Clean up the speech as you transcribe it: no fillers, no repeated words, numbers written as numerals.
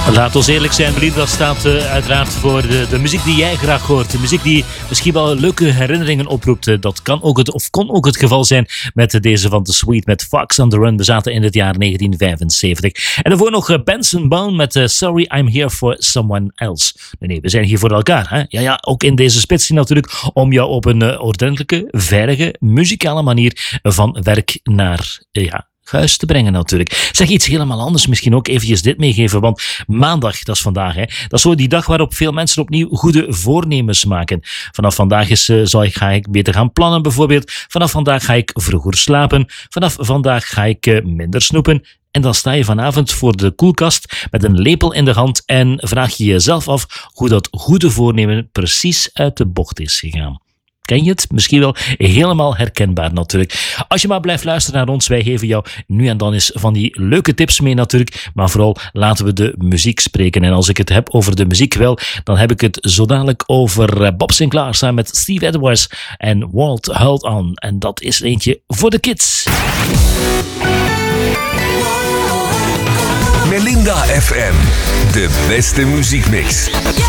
Laat ons eerlijk zijn, Belinda staat uiteraard voor de muziek die jij graag hoort. De muziek die misschien wel leuke herinneringen oproept. Dat kan ook het geval zijn met deze van The Sweet met Fox on the Run. We zaten in het jaar 1975. En daarvoor nog Benson Boone met Sorry I'm Here for Someone Else. Nee, we zijn hier voor elkaar. Hè? Ja, ook in deze spits natuurlijk om jou op een ordentelijke, veilige, muzikale manier van werk naar huis te brengen natuurlijk. Zeg iets helemaal anders, misschien ook eventjes dit meegeven, want maandag, dat is vandaag, hè. Dat is zo die dag waarop veel mensen opnieuw goede voornemens maken. Vanaf vandaag ga ik beter gaan plannen bijvoorbeeld. Vanaf vandaag ga ik vroeger slapen. Vanaf vandaag ga ik minder snoepen. En dan sta je vanavond voor de koelkast met een lepel in de hand en vraag je jezelf af hoe dat goede voornemen precies uit de bocht is gegaan. Ken je het? Misschien wel helemaal herkenbaar natuurlijk. Als je maar blijft luisteren naar ons, wij geven jou nu en dan eens van die leuke tips mee natuurlijk. Maar vooral laten we de muziek spreken. En als ik het heb over de muziek wel, dan heb ik het zo dadelijk over Bob Sinclair samen met Steve Edwards en Walt Hold On. En dat is eentje voor de kids. Melinda FM, de beste muziekmix.